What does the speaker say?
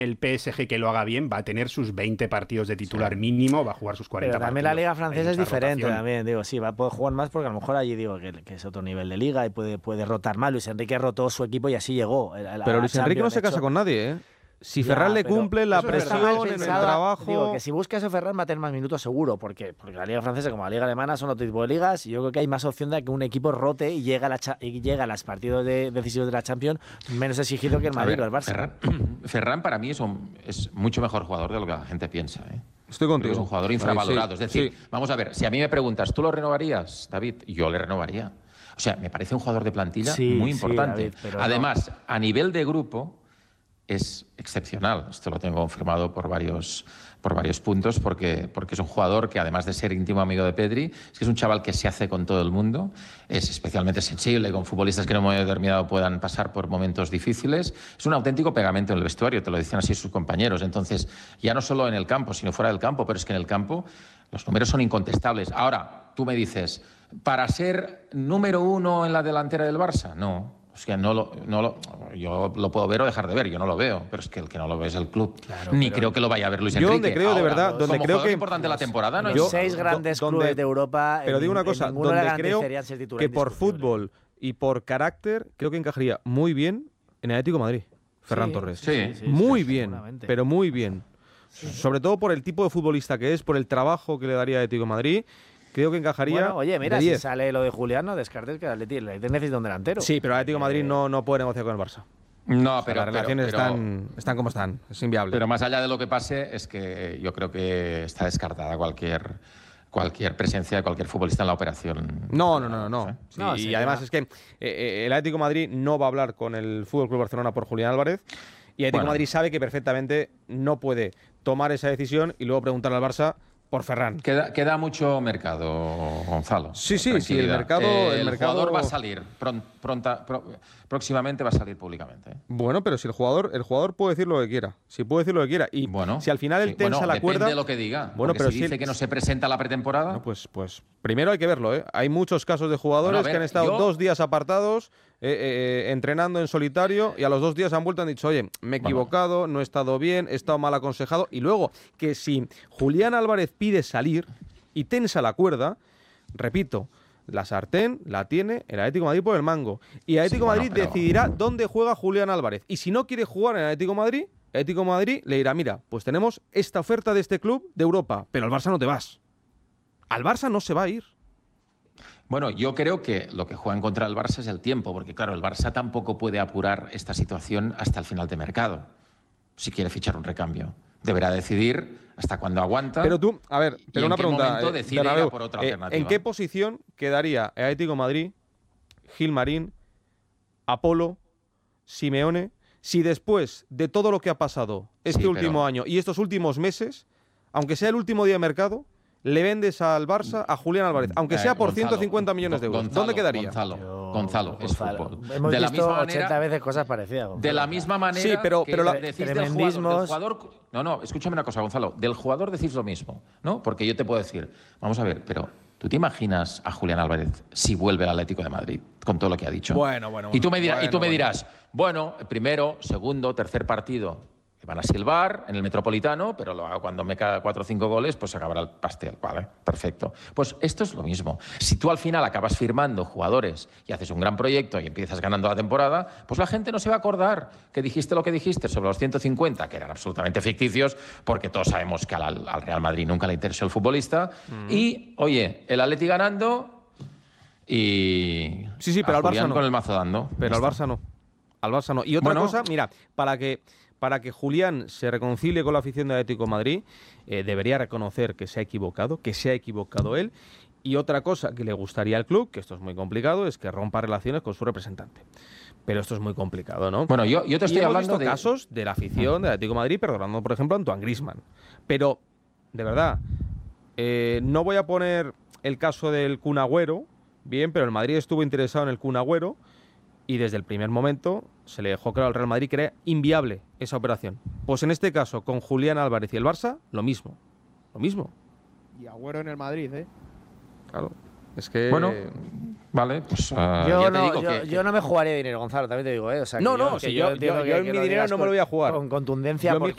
el PSG que lo haga bien va a tener sus 20 partidos de titular mínimo, va a jugar sus 40 Pero también partidos. la liga francesa es diferente rotación. también, digo, sí, va a poder jugar más porque a lo mejor allí digo que es otro nivel de liga y puede rotar más. Luis Enrique rotó su equipo y así llegó. Pero Luis Enrique no se casa con nadie, ¿eh? Si Ferran le cumple la presión en el trabajo... Digo, que si busca eso Ferran va a tener más minutos seguro, porque la liga francesa como la liga alemana son otro tipo de ligas y yo creo que hay más opción de que un equipo rote y llegue a los partidos decisivos de la Champions menos exigido que el Madrid o el Barça. Ferran para mí es mucho mejor jugador de lo que la gente piensa, ¿eh? Estoy contigo. Es un jugador infravalorado. Sí, es decir, vamos a ver, si a mí me preguntas, ¿tú lo renovarías, David? Yo le renovaría. O sea, me parece un jugador de plantilla muy importante. David, además, a nivel de grupo, es excepcional. Esto lo tengo confirmado por varios puntos, porque es un jugador que, además de ser íntimo amigo de Pedri, es un chaval que se hace con todo el mundo, es especialmente sensible con futbolistas que en un momento determinado puedan pasar por momentos difíciles. Es un auténtico pegamento en el vestuario, te lo decían así sus compañeros. Entonces, ya no solo en el campo, sino fuera del campo, pero es que en el campo los números son incontestables. Ahora, tú me dices, ¿para ser número 1 en la delantera del Barça? No. O sea, yo lo puedo ver o dejar de ver, yo no lo veo, pero es que el que no lo ve es el club. Claro, ni creo que lo vaya a ver Luis Enrique. Yo donde creo, de verdad, donde creo que es importante la temporada, ¿no? Los 6 grandes clubes de Europa. Pero digo una cosa, donde creo que por fútbol y por carácter, creo que encajaría muy bien en el Atlético de Madrid, Ferran Torres. Sí, muy bien, pero muy bien. Sobre todo por el tipo de futbolista que es, por el trabajo que le daría al Atlético de Madrid. Creo que encajaría. Bueno, oye, mira, si sale lo de Julián, no descartes que el Atlético necesita un delantero. Sí, pero el Atlético de Madrid no puede negociar con el Barça. No, pero las relaciones están como están. Es inviable. Pero más allá de lo que pase, es que yo creo que está descartada cualquier presencia de cualquier futbolista en la operación. No. Sí, y además es que el Atlético de Madrid no va a hablar con el FC Barcelona por Julián Álvarez. Y el Atlético de Madrid sabe que perfectamente no puede tomar esa decisión y luego preguntarle al Barça por Ferran. Queda mucho mercado, Gonzalo. Sí, el mercado... El jugador va a salir, próximamente va a salir públicamente. Bueno, pero si el jugador puede decir lo que quiera. Si puede decir lo que quiera. Y si al final él tensa la cuerda... Depende de lo que diga. Bueno, pero si dice que no se presenta a la pretemporada... No, pues primero hay que verlo, ¿eh? Hay muchos casos de jugadores que han estado 2 días apartados, entrenando en solitario, y a los 2 días han vuelto y han dicho, oye, me he equivocado, no he estado bien, he estado mal aconsejado. Y luego, que si Julián Álvarez pide salir y tensa la cuerda, repito, la sartén la tiene el Atlético de Madrid por el mango. Y el Atlético de Madrid decidirá dónde juega Julián Álvarez. Y si no quiere jugar en el Atlético de Madrid le dirá, mira, pues tenemos esta oferta de este club de Europa, pero al Barça no te vas. Al Barça no se va a ir. Bueno, yo creo que lo que juega en contra del Barça es el tiempo, porque claro, el Barça tampoco puede apurar esta situación hasta el final de mercado, si quiere fichar un recambio. Deberá decidir hasta cuándo aguanta. Pero tú, a ver, pero una pregunta. Decide por otra alternativa. ¿En qué posición quedaría el Atlético de Madrid, Gilmarín, Apolo, Simeone, si después de todo lo que ha pasado este último año y estos últimos meses, aunque sea el último día de mercado, le vendes al Barça a Julián Álvarez, aunque sea por 150 millones de euros? ¿Dónde quedaría? Gonzalo, es fútbol. Hemos visto 80 veces cosas parecidas, Gonzalo. De la misma manera. Sí, pero decís del jugador. No, escúchame una cosa, Gonzalo. Del jugador decís lo mismo, ¿no? Porque yo te puedo decir, vamos a ver, pero ¿tú te imaginas a Julián Álvarez si vuelve al Atlético de Madrid con todo lo que ha dicho? Bueno. Y tú me dirás, bueno, primero, segundo, tercer partido van a silbar en el Metropolitano, pero cuando me cae 4 o 5 goles, pues se acabará el pastel. Vale, perfecto. Pues esto es lo mismo. Si tú al final acabas firmando jugadores y haces un gran proyecto y empiezas ganando la temporada, pues la gente no se va a acordar que dijiste lo que dijiste sobre los 150, que eran absolutamente ficticios, porque todos sabemos que al Real Madrid nunca le interesó el futbolista. Y, oye, el Atleti ganando y... Sí, pero al Barça no. Con el mazo dando. Pero al Barça no. Al Barça no. Y otra cosa, mira, para que Julián se reconcilie con la afición del Atlético de Madrid, debería reconocer que se ha equivocado él. Y otra cosa que le gustaría al club, que esto es muy complicado, es que rompa relaciones con su representante. Pero esto es muy complicado, ¿no? Bueno, yo te estoy hablando de casos de la afición del Atlético de Madrid, perdonando, por ejemplo, a Antoine Griezmann. Pero, de verdad, no voy a poner el caso del Kun Agüero, bien, pero el Madrid estuvo interesado en el Kun Agüero, y desde el primer momento se le dejó claro al Real Madrid que era inviable esa operación. Pues en este caso, con Julián Álvarez y el Barça, lo mismo. Y Agüero en el Madrid, ¿eh? Claro, es que... Bueno, vale, pues... yo no me jugaría dinero, Gonzalo, también te digo, ¿eh? O sea, yo en mi dinero no me lo voy a jugar. Con contundencia, Yo porque